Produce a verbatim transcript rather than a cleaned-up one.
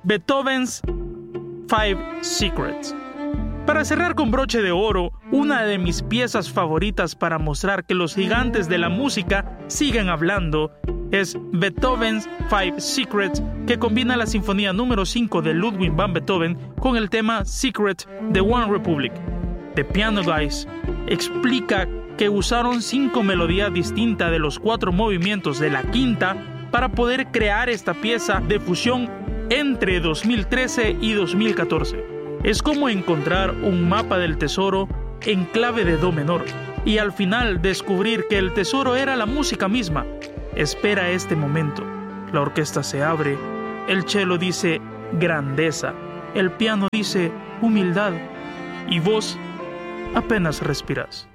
Beethoven's Five Secrets. Para cerrar con broche de oro, una de mis piezas favoritas para mostrar que los gigantes de la música siguen hablando es Beethoven's Five Secrets, que combina la Sinfonía número cinco de Ludwig van Beethoven con el tema Secret de One Republic. The Piano Guys explica que usaron cinco melodías distintas de los cuatro movimientos de la quinta para poder crear esta pieza de fusión entre dos mil trece y dos mil catorce. Es como encontrar un mapa del tesoro en clave de do menor y al final descubrir que el tesoro era la música misma. Espera este momento. La orquesta se abre, el cello dice grandeza, el piano dice humildad y vos apenas respiras.